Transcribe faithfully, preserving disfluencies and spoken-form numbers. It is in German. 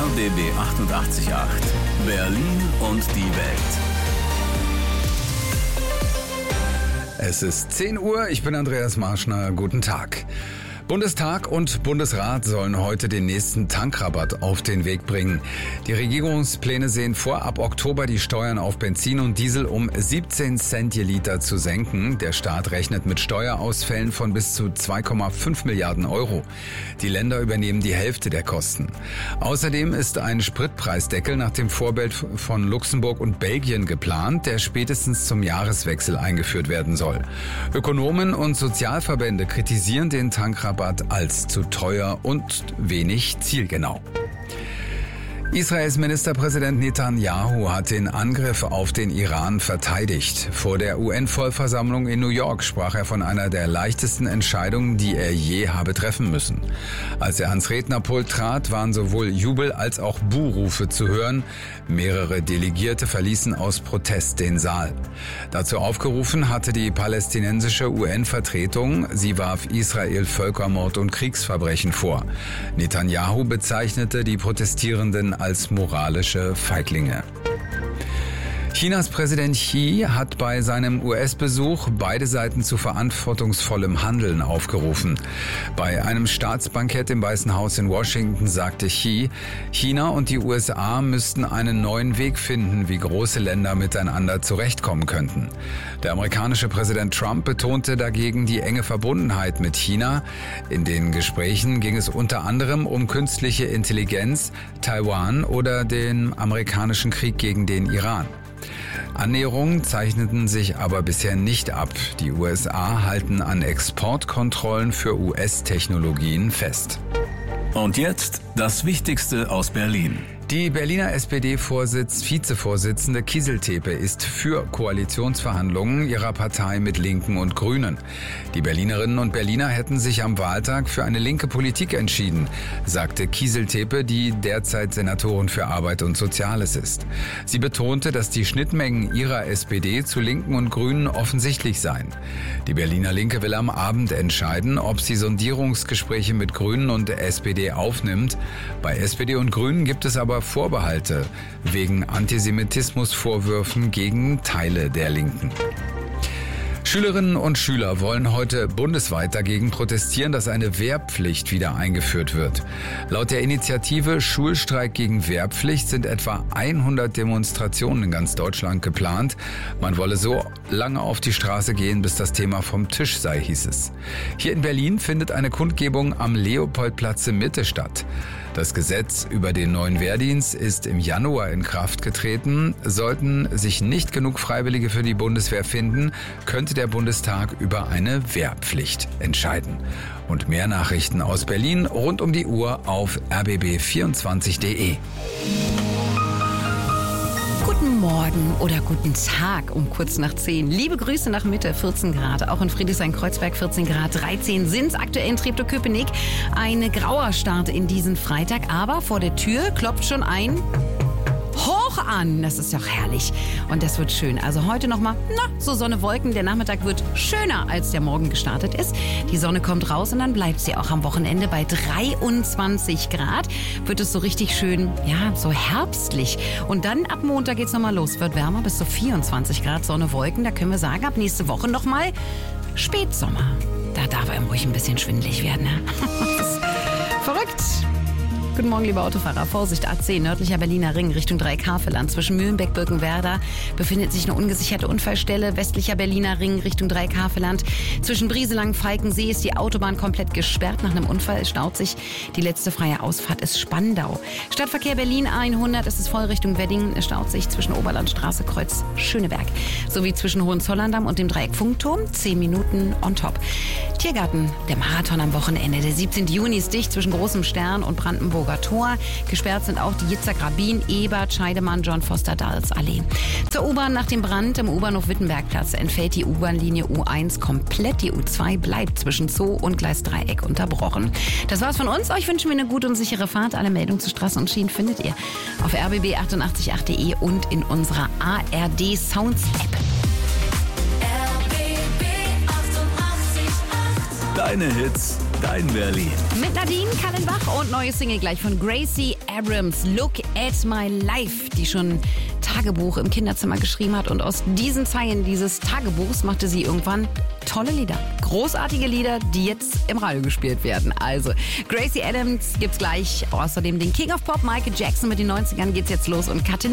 B B achtundachtzig Komma acht. Berlin und die Welt. Es ist zehn Uhr, ich bin Andreas Marschner, guten Tag. Bundestag und Bundesrat sollen heute den nächsten Tankrabatt auf den Weg bringen. Die Regierungspläne sehen vor, ab Oktober die Steuern auf Benzin und Diesel um siebzehn Cent je Liter zu senken. Der Staat rechnet mit Steuerausfällen von bis zu zwei Komma fünf Milliarden Euro. Die Länder übernehmen die Hälfte der Kosten. Außerdem ist ein Spritpreisdeckel nach dem Vorbild von Luxemburg und Belgien geplant, der spätestens zum Jahreswechsel eingeführt werden soll. Ökonomen und Sozialverbände kritisieren den Tankrabatt als zu teuer und wenig zielgenau. Israels Ministerpräsident Netanyahu hat den Angriff auf den Iran verteidigt. Vor der U N-Vollversammlung in New York sprach er von einer der leichtesten Entscheidungen, die er je habe treffen müssen. Als er ans Rednerpult trat, waren sowohl Jubel- als auch Buhrufe zu hören. Mehrere Delegierte verließen aus Protest den Saal. Dazu aufgerufen hatte die palästinensische U N-Vertretung. Sie warf Israel Völkermord und Kriegsverbrechen vor. Netanyahu bezeichnete die Protestierenden als moralische Feiglinge. Chinas Präsident Xi hat bei seinem U S-Besuch beide Seiten zu verantwortungsvollem Handeln aufgerufen. Bei einem Staatsbankett im Weißen Haus in Washington sagte Xi, China und die U S A müssten einen neuen Weg finden, wie große Länder miteinander zurechtkommen könnten. Der amerikanische Präsident Trump betonte dagegen die enge Verbundenheit mit China. In den Gesprächen ging es unter anderem um künstliche Intelligenz, Taiwan oder den amerikanischen Krieg gegen den Iran. Annäherungen zeichneten sich aber bisher nicht ab. Die U S A halten an Exportkontrollen für U S-Technologien fest. Und jetzt das Wichtigste aus Berlin. Die Berliner S P D-Vorsitz-Vizevorsitzende Kieseltepe ist für Koalitionsverhandlungen ihrer Partei mit Linken und Grünen. Die Berlinerinnen und Berliner hätten sich am Wahltag für eine linke Politik entschieden, sagte Kieseltepe, die derzeit Senatorin für Arbeit und Soziales ist. Sie betonte, dass die Schnittmengen ihrer S P D zu Linken und Grünen offensichtlich seien. Die Berliner Linke will am Abend entscheiden, ob sie Sondierungsgespräche mit Grünen und der S P D aufnimmt. Bei S P D und Grünen gibt es aber Vorbehalte wegen Antisemitismusvorwürfen gegen Teile der Linken. Schülerinnen und Schüler wollen heute bundesweit dagegen protestieren, dass eine Wehrpflicht wieder eingeführt wird. Laut der Initiative Schulstreik gegen Wehrpflicht sind etwa hundert Demonstrationen in ganz Deutschland geplant. Man wolle so lange auf die Straße gehen, bis das Thema vom Tisch sei, hieß es. Hier in Berlin findet eine Kundgebung am Leopoldplatz in Mitte statt. Das Gesetz über den neuen Wehrdienst ist im Januar in Kraft getreten. Sollten sich nicht genug Freiwillige für die Bundeswehr finden, könnte der Bundestag über eine Wehrpflicht entscheiden. Und mehr Nachrichten aus Berlin rund um die Uhr auf r b b vierundzwanzig punkt d e. Guten Morgen oder guten Tag um kurz nach zehn. Liebe Grüße nach Mitte, vierzehn Grad. Auch in Friedrichshain-Kreuzberg vierzehn Grad, dreizehn sind es aktuell in Treptow-Köpenick. Ein grauer Start in diesen Freitag, aber vor der Tür klopft schon ein Hoch an. Das ist doch herrlich. Und das wird schön. Also heute nochmal, na, so Sonne, Wolken. Der Nachmittag wird schöner, als der Morgen gestartet ist. Die Sonne kommt raus und dann bleibt sie auch am Wochenende bei dreiundzwanzig Grad. Wird es so richtig schön, ja, so herbstlich. Und dann ab Montag geht's nochmal los. Wird wärmer bis zu vierundzwanzig Grad, Sonne, Wolken. Da können wir sagen, ab nächste Woche nochmal Spätsommer. Da darf einem ruhig ein bisschen schwindelig werden. Ne? Das ist verrückt. Guten Morgen, liebe Autofahrer. Vorsicht, A zehn, nördlicher Berliner Ring, Richtung Dreieck-Havelland. Zwischen Mühlenbeck, Birkenwerder befindet sich eine ungesicherte Unfallstelle. Westlicher Berliner Ring, Richtung Dreieck-Havelland. Zwischen Brieselang, Falkensee ist die Autobahn komplett gesperrt. Nach einem Unfall staut sich. Die letzte freie Ausfahrt ist Spandau. Stadtverkehr Berlin hundert, es ist voll Richtung Wedding. Es staut sich zwischen Oberlandstraße, Kreuz Schöneberg. Sowie zwischen Hohenzollerndamm und dem Dreieck Funkturm. zehn Minuten on top. Tiergarten, der Marathon am Wochenende. Der siebzehnten Juni ist dicht zwischen Großem Stern und Brandenburger Tor. Gesperrt sind auch die Jitzak Rabin, Ebert, Scheidemann, John Foster Dulles Allee. Zur U-Bahn nach dem Brand im U-Bahnhof Wittenbergplatz entfällt die U-Bahn-Linie U eins komplett. Die U zwei bleibt zwischen Zoo und Gleis Dreieck unterbrochen. Das war's von uns. Euch wünschen wir eine gute und sichere Fahrt. Alle Meldungen zu Straßen und Schienen findet ihr auf r b b achtundachtzig punkt acht punkt d e und in unserer A R D Sounds App. Deine Hits, dein Berlin. Mit Nadine Kallenbach und neue Single gleich von Gracie Abrams, Look at My Life, die schon Tagebuch im Kinderzimmer geschrieben hat. Und aus diesen Zeilen dieses Tagebuchs machte sie irgendwann tolle Lieder. Großartige Lieder, die jetzt im Radio gespielt werden. Also, Gracie Abrams gibt's gleich. Außerdem den King of Pop, Michael Jackson mit den neunzigern geht's jetzt los. Und Katrin